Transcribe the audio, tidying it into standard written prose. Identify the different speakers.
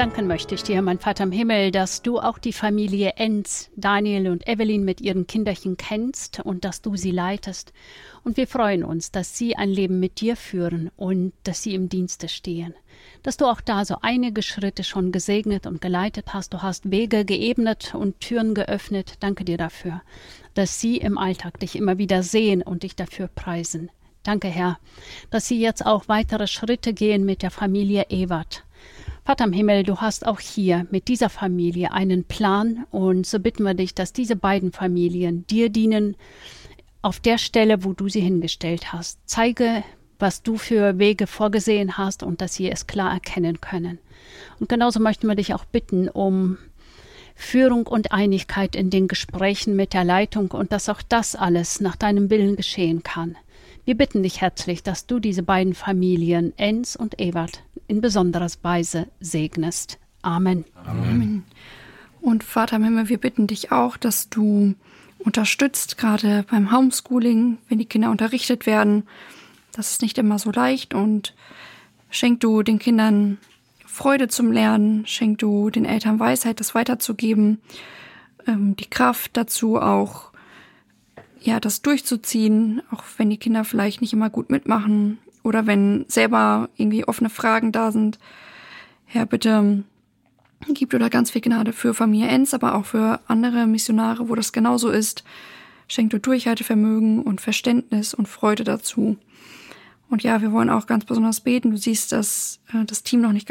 Speaker 1: Danken möchte ich dir, mein Vater im Himmel, dass du auch die Familie Enz, Daniel und Evelyn mit ihren Kinderchen kennst und dass du sie leitest. Und wir freuen uns, dass sie ein Leben mit dir führen und dass sie im Dienste stehen. Dass du auch da so einige Schritte schon gesegnet und geleitet hast. Du hast Wege geebnet und Türen geöffnet. Danke dir dafür, dass sie im Alltag dich immer wieder sehen und dich dafür preisen. Danke, Herr, dass sie jetzt auch weitere Schritte gehen mit der Familie Ewert. Vater im Himmel, du hast auch hier mit dieser Familie einen Plan und so bitten wir dich, dass diese beiden Familien dir dienen auf der Stelle, wo du sie hingestellt hast. Zeige, was du für Wege vorgesehen hast und dass sie es klar erkennen können. Und genauso möchten wir dich auch bitten um Führung und Einigkeit in den Gesprächen mit der Leitung und dass auch das alles nach deinem Willen geschehen kann. Wir bitten dich herzlich, dass du diese beiden Familien, Enz und Ewert, in besonderer Weise segnest. Amen.
Speaker 2: Amen. Und Vater im Himmel, wir bitten dich auch, dass du unterstützt, gerade beim Homeschooling, wenn die Kinder unterrichtet werden. Das ist nicht immer so leicht und schenk du den Kindern Freude zum Lernen, schenk du den Eltern Weisheit, das weiterzugeben, die Kraft dazu auch, das durchzuziehen, auch wenn die Kinder vielleicht nicht immer gut mitmachen oder wenn selber irgendwie offene Fragen da sind. Herr, bitte gib du da ganz viel Gnade für Familie Enz, aber auch für andere Missionare, wo das genauso ist. Schenk du Durchhaltevermögen und Verständnis und Freude dazu. Und ja, wir wollen auch ganz besonders beten. Du siehst, dass das Team noch nicht